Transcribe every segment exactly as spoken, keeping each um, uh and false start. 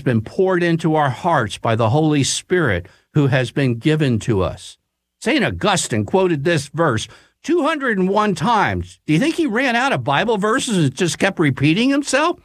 been poured into our hearts by the Holy Spirit who has been given to us. Saint Augustine quoted this verse two hundred one times. Do you think he ran out of Bible verses and just kept repeating himself?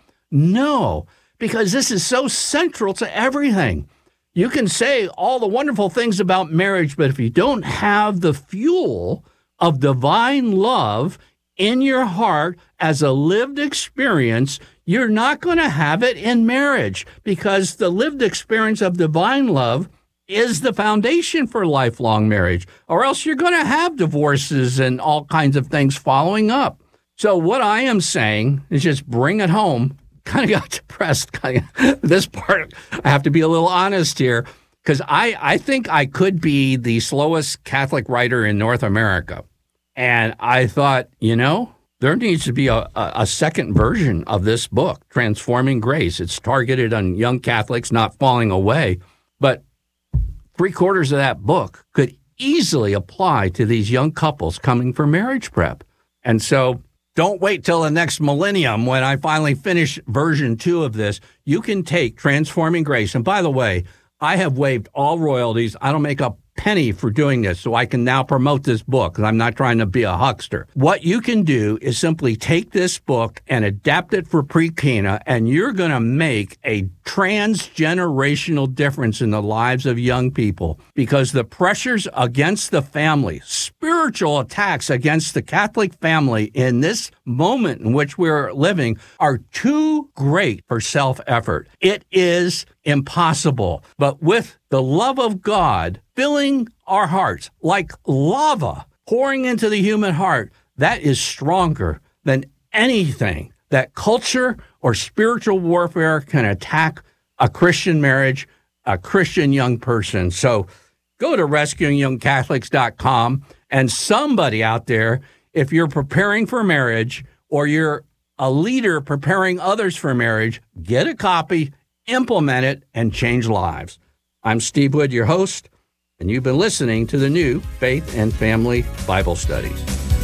No, because this is so central to everything. You can say all the wonderful things about marriage, but if you don't have the fuel of divine love in your heart as a lived experience, you're not going to have it in marriage, because the lived experience of divine love is the foundation for lifelong marriage, or else you're going to have divorces and all kinds of things following up. So what I am saying is just bring it home. Kind of got depressed. Kind of, this part, I have to be a little honest here, because I, I think I could be the slowest Catholic writer in North America. And I thought, you know, there needs to be a, a, a second version of this book, Transforming Grace. It's targeted on young Catholics not falling away. But three quarters of that book could easily apply to these young couples coming for marriage prep. And so don't wait till the next millennium when I finally finish version two of this. You can take Transforming Grace. And by the way, I have waived all royalties. I don't make a penny for doing this, so I can now promote this book, because I'm not trying to be a huckster. What you can do is simply take this book and adapt it for pre-Cana, and you're going to make a transgenerational difference in the lives of young people, because the pressures against the family, spiritual attacks against the Catholic family in this moment in which we're living, are too great for self-effort. It is impossible. But with the love of God filling our hearts like lava pouring into the human heart, that is stronger than anything that culture or spiritual warfare can attack a Christian marriage, a Christian young person. So go to rescuing young catholics dot com, and somebody out there, if you're preparing for marriage or you're a leader preparing others for marriage, get a copy, implement it, and change lives. I'm Steve Wood, your host, and you've been listening to the new Faith and Family Bible Studies.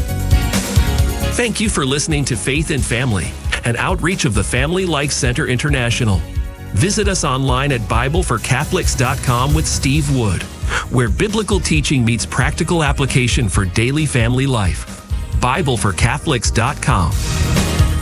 Thank you for listening to Faith and Family, an outreach of the Family Life Center International. Visit us online at Bible for Catholics dot com with Steve Wood, where biblical teaching meets practical application for daily family life. Bible for Catholics dot com.